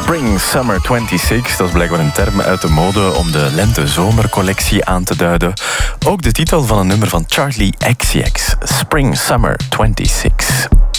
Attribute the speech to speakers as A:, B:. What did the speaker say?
A: Spring Summer 26, dat is blijkbaar een term uit de mode om de lente-zomercollectie aan te duiden. Ook de titel van een nummer van Charli XCX, Spring Summer 26.